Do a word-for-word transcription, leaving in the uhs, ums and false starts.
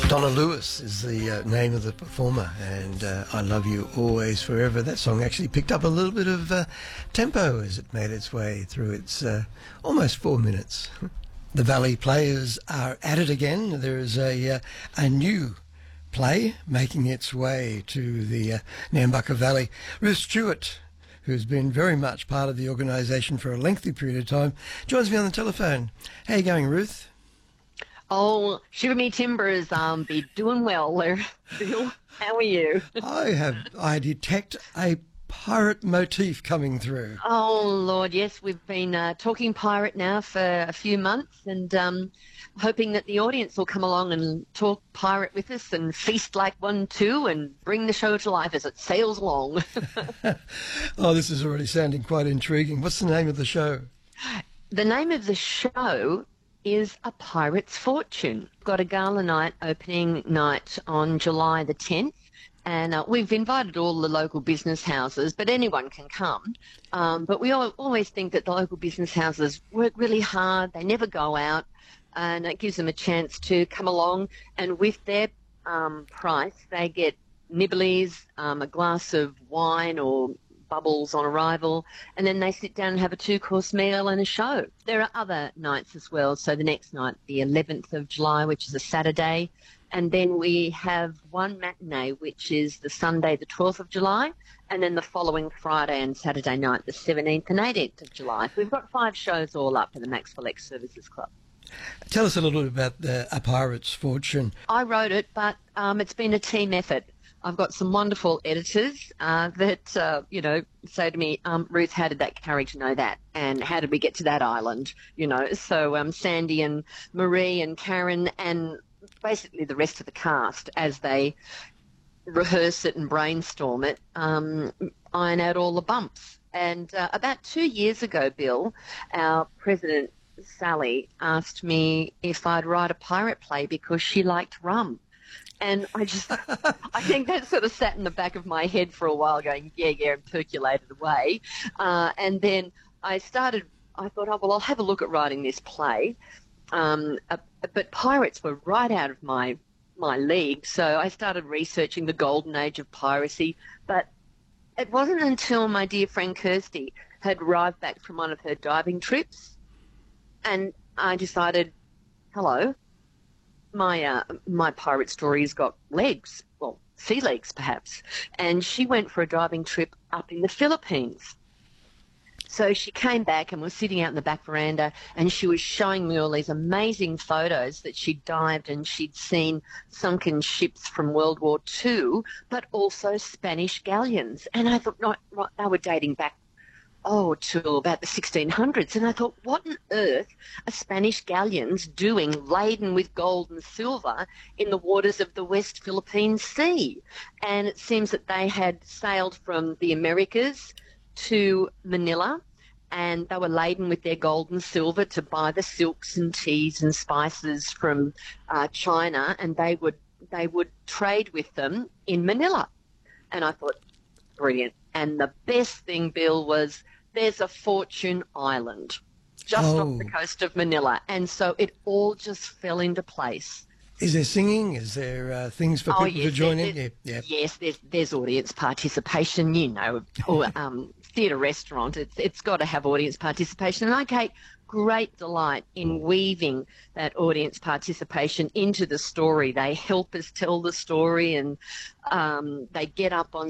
Donna Lewis is the uh, name of the performer, and uh, I Love You Always Forever. That song actually picked up a little bit of uh, tempo as it made its way through its uh, almost four minutes. The Valley Players are at it again. There is a, uh, a new play making its way to the uh, Nambucca Valley. Ruth Stewart, who's been very much part of the organisation for a lengthy period of time, joins me on the telephone. How are you going, Ruth? Oh, shiver me timbers, um, be doing well there, Bill. How are you? I have, I detect a pirate motif coming through. Oh, Lord, yes, we've been uh, talking pirate now for a few months and um, hoping that the audience will come along and talk pirate with us and feast like one too and bring the show to life as it sails along. Oh, this is already sounding quite intriguing. What's the name of the show? The name of the show is A Pirate's Fortune. Got a gala night, opening night on July the tenth, and uh, we've invited all the local business houses, but anyone can come. Um, but we all, always think that the local business houses work really hard, they never go out, and it gives them a chance to come along, and with their um, price, they get nibblies, um, a glass of wine or bubbles on arrival, and then they sit down and have a two-course meal and a show. There are other nights as well. So the next night, the eleventh of July, which is a Saturday, and then we have one matinee, which is the Sunday, the twelfth of July, and then the following Friday and Saturday night, the seventeenth and eighteenth of July. So we've got five shows all up for the Maxwell Ex-Services Club. Tell us a little bit about the A Pirate's Fortune. I wrote it, but um, it's been a team effort. I've got some wonderful editors uh, that, uh, you know, say to me, um, Ruth, how did that character know that? And how did we get to that island? You know, so um, Sandy and Marie and Karen and basically the rest of the cast, as they rehearse it and brainstorm it, um, iron out all the bumps. And uh, about two years ago, Bill, our president, Sally, asked me if I'd write a pirate play because she liked rum. And I just, I think that sort of sat in the back of my head for a while going, yeah, yeah, and percolated away. Uh, and then I started, I thought, oh, well, I'll have a look at writing this play. Um, uh, but pirates were right out of my, my league. So I started researching the golden age of piracy. But it wasn't until my dear friend Kirsty had arrived back from one of her diving trips. And I decided, hello. My uh, my pirate story's got legs, well, sea legs perhaps, and she went for a diving trip up in the Philippines. So she came back and was sitting out in the back veranda, and she was showing me all these amazing photos that she'd dived and she'd seen sunken ships from World War Two, but also Spanish galleons. And I thought, right, right, they were dating back oh, to about the sixteen hundreds. And I thought, what on earth are Spanish galleons doing laden with gold and silver in the waters of the West Philippine Sea? And it seems that they had sailed from the Americas to Manila, and they were laden with their gold and silver to buy the silks and teas and spices from uh, China, and they would they would trade with them in Manila. And I thought, brilliant. And the best thing, Bill, was there's a Fortune Island just oh. off the coast of Manila. And so it all just fell into place. Is there singing? Is there uh, things for oh, people yes, to join there, in? Yeah, yeah. Yes, there's, there's audience participation, you know, or um, theatre restaurant. It's, it's got to have audience participation. And I take great delight in weaving that audience participation into the story. They help us tell the story, and um, they get up on